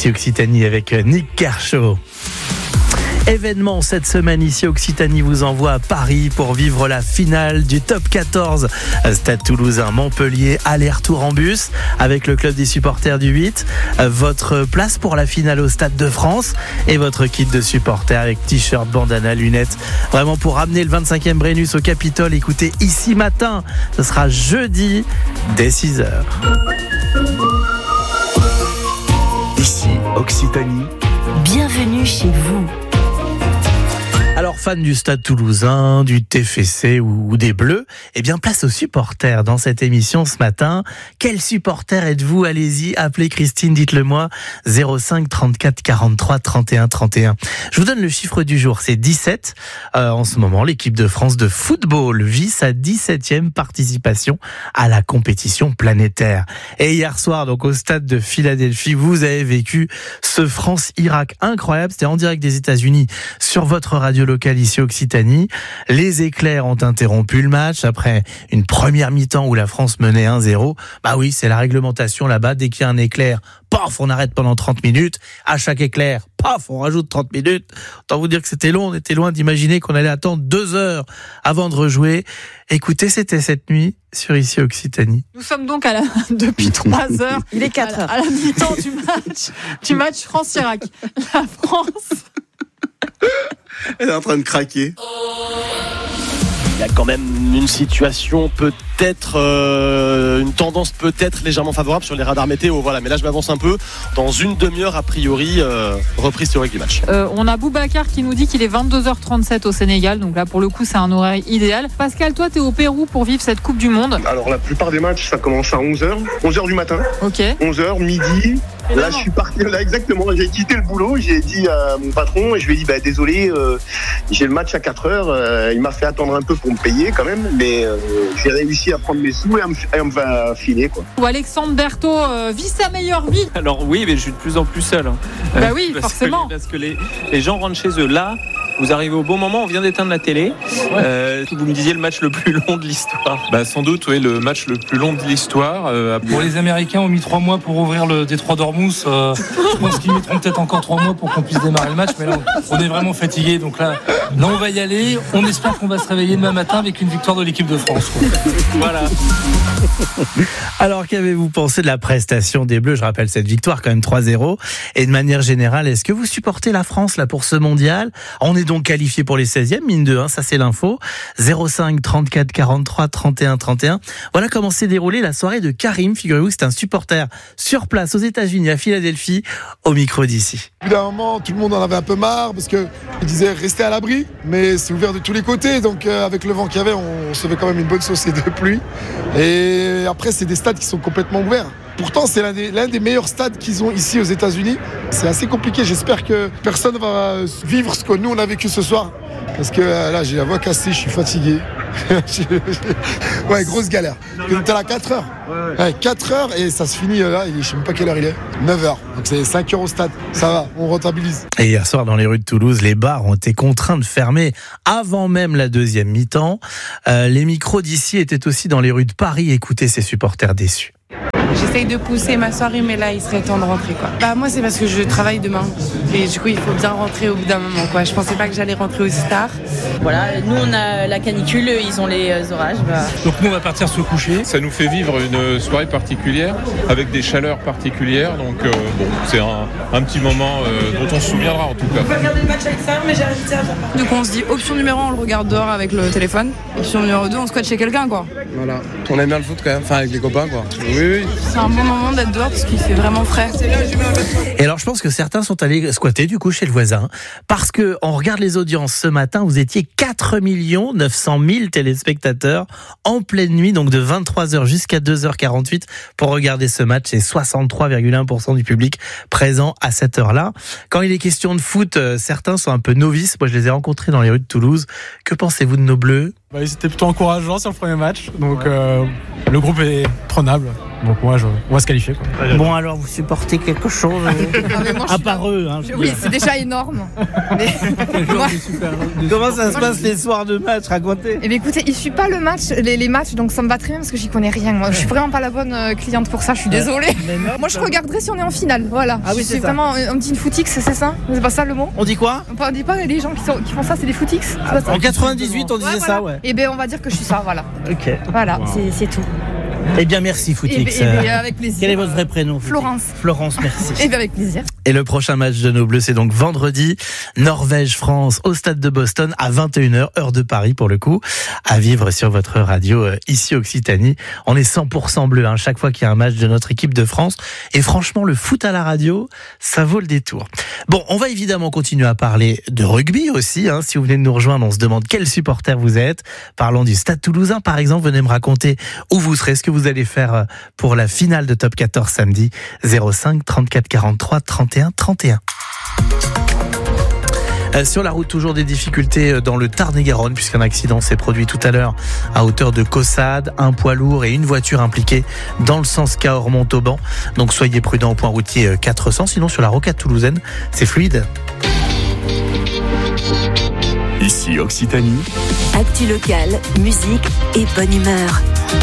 ici Occitanie avec Nick Kershaw. Événement cette semaine ici Occitanie vous envoie à Paris pour vivre la finale du top 14 Stade Toulousain Montpellier, aller-retour en bus avec le club des supporters du 8, votre place pour la finale au Stade de France et votre kit de supporters avec t-shirt, bandana, lunettes, vraiment pour ramener le 25e Brennus au Capitole. Écoutez ici matin, ce sera jeudi dès 6h. Ici Occitanie, bienvenue chez vous. Alors, fan du Stade Toulousain, du TFC ou des Bleus, eh bien, place aux supporters dans cette émission ce matin. Quel supporter êtes-vous ? Allez-y, appelez Christine, dites-le moi, 05 34 43 31 31. Je vous donne le chiffre du jour, c'est 17. En ce moment, l'équipe de France de football vit sa 17e participation à la compétition planétaire. Et hier soir, donc au stade de Philadelphie, vous avez vécu ce France-Irak incroyable. C'était en direct des États-Unis sur votre radio locale ici Occitanie. Les éclairs ont interrompu le match après une première mi-temps où la France menait 1-0. Bah oui, c'est la réglementation là-bas. Dès qu'il y a un éclair, paf, on arrête pendant 30 minutes. À chaque éclair, paf, on rajoute 30 minutes. Autant vous dire que c'était long. On était loin d'imaginer qu'on allait attendre 2 heures avant de rejouer. Écoutez, c'était cette nuit sur ici Occitanie. Nous sommes donc depuis 3 heures. Il est 4 heures. À la mi-temps du match France-Irak. La France... Elle est en train de craquer. Il y a quand même une situation peut-être, une tendance peut-être légèrement favorable sur les radars météo. Voilà, mais là je m'avance un peu. Dans une demi-heure, a priori, reprise théorique du match. On a Boubacar qui nous dit qu'il est 22h37 au Sénégal. Donc là, pour le coup, c'est un horaire idéal. Pascal, toi, t'es au Pérou pour vivre cette Coupe du Monde. Alors la plupart des matchs, ça commence à 11h du matin. Ok. 11h, midi. Là, je suis parti, là, exactement. J'ai quitté le boulot. J'ai dit à mon patron, et je lui ai dit, désolé, j'ai le match à 4h. Il m'a fait attendre un peu pour me payer quand même, mais j'ai réussi à prendre mes sous et à me faire filer, quoi. Ou Alexandre Berthaud vit sa meilleure vie. Alors oui, mais je suis de plus en plus seul. Bah oui, forcément. Parce que les gens rentrent chez eux là. Vous arrivez au bon moment, on vient d'éteindre la télé. Vous me disiez le match le plus long de l'histoire. Sans doute, oui, le match le plus long de l'histoire. Pour les Américains, ont mis 3 mois pour ouvrir le détroit d'Ormuz. Je pense qu'ils mettront peut-être encore 3 mois pour qu'on puisse démarrer le match. Mais là, on est vraiment fatigué. Donc là, on va y aller. On espère qu'on va se réveiller demain matin avec une victoire de l'équipe de France. Voilà. Alors, qu'avez-vous pensé de la prestation des Bleus ? Je rappelle cette victoire quand même 3-0. Et de manière générale, est-ce que vous supportez la France là pour ce mondial ? On est donc qualifié pour les 16e, mine de 1, ça c'est l'info. 05 34 43 31 31. Voilà comment s'est déroulée la soirée de Karim. Figurez-vous que c'est un supporter sur place aux États-Unis, à Philadelphie, au micro d'ici. Au bout d'un moment, tout le monde en avait un peu marre parce qu'il disait restez à l'abri, mais c'est ouvert de tous les côtés. Donc avec le vent qu'il y avait, on se fait quand même une bonne saucée de pluie. Et après, c'est des stades qui sont complètement ouverts. Pourtant, c'est l'un des meilleurs stades qu'ils ont ici aux États-Unis. C'est assez compliqué. J'espère que personne va vivre ce que nous, on a vécu ce soir. Parce que là, j'ai la voix cassée, je suis fatigué. Ouais, grosse galère. On était là à 4 heures. Ouais, 4 heures et ça se finit là. Je ne sais même pas quelle heure il est. 9 heures. Donc c'est 5 heures au stade. Ça va, on rentabilise. Et hier soir, dans les rues de Toulouse, les bars ont été contraints de fermer avant même la deuxième mi-temps. Les micros d'ici étaient aussi dans les rues de Paris. Écoutez ces supporters déçus. J'essaye de pousser ma soirée, mais là, il serait temps de rentrer, quoi. Moi, c'est parce que je travaille demain. Et du coup, il faut bien rentrer au bout d'un moment, quoi. Je pensais pas que j'allais rentrer aussi tard. Voilà, nous, on a la canicule, ils ont les orages. Donc nous, on va partir se coucher. Ça nous fait vivre une soirée particulière, avec des chaleurs particulières. Donc c'est un petit moment dont on se souviendra en tout cas. On peut regarder le match à l'extérieur, mais j'ai invité à faire. Donc on se dit, option numéro 1, on le regarde dehors avec le téléphone. Option numéro 2, on squatte chez quelqu'un, quoi. Voilà. On aime bien le foot quand même, avec les copains, quoi. Oui. C'est un bon moment d'être dehors parce qu'il fait vraiment frais. Et alors je pense que certains sont allés squatter du coup chez le voisin parce que on regarde les audiences ce matin, vous étiez 4 900 000 téléspectateurs en pleine nuit, donc de 23h jusqu'à 2h48 pour regarder ce match. C'est 63,1% du public présent à cette heure-là. Quand il est question de foot, certains sont un peu novices. Moi je les ai rencontrés dans les rues de Toulouse. Que pensez-vous de nos Bleus ? Ils étaient plutôt encourageants sur le premier match, donc le groupe est prenable. Donc on va se qualifier, quoi. Bon, alors vous supportez quelque chose à part eux, hein, Oui, c'est déjà énorme. Mais... Comment ça se passe les soirs de match? Racontez. Eh bien, écoutez, il ne suit pas le match, les matchs, donc ça me va très bien parce que j'y connais rien. Moi, je suis vraiment pas la bonne cliente pour ça, je suis désolée. Moi, je regarderai si on est en finale. Voilà. Ah oui, c'est ça. Vraiment un petit footix, c'est ça? C'est pas ça le mot? On dit quoi? On dit pas les gens qui font ça, c'est des footix. En 98, on disait ça, ouais. Eh bien, on va dire que je suis ça, voilà. Ok. Voilà, c'est tout. Eh bien, merci Footix. Avec plaisir. Quel est votre vrai prénom? Florence. Florence, merci. Et bien avec plaisir. Et le prochain match de nos Bleus, c'est donc vendredi, Norvège-France au stade de Boston à 21h, heure de Paris pour le coup, à vivre sur votre radio ici Occitanie. On est 100% bleu, hein, chaque fois qu'il y a un match de notre équipe de France. Et franchement, le foot à la radio, ça vaut le détour. Bon, on va évidemment continuer à parler de rugby aussi. Hein. Si vous venez de nous rejoindre, on se demande quel supporter vous êtes. Parlons du Stade Toulousain, par exemple. Venez me raconter où vous serez, ce que vous allez faire pour la finale de Top 14 samedi. 05 34 43 31 31. Sur la route, toujours des difficultés dans le Tarn-et-Garonne, puisqu'un accident s'est produit tout à l'heure à hauteur de Caussade, un poids lourd et une voiture impliquée dans le sens Cahors-Montauban. Donc soyez prudents au point routier 400, sinon sur la rocade toulousaine, c'est fluide. Ici Occitanie. Actu locale, musique et bonne humeur.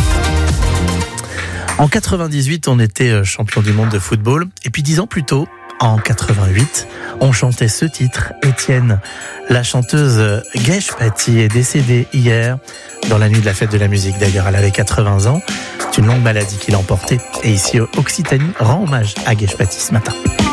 En 98, on était champion du monde de football. Et puis 10 ans plus tôt, en 88, on chantait ce titre. Étienne, la chanteuse Guèche Paty est décédée hier, dans la nuit de la fête de la musique d'ailleurs. Elle avait 80 ans. C'est une longue maladie qui l'a emportée. Et ici, Occitanie rend hommage à Guèche Paty ce matin.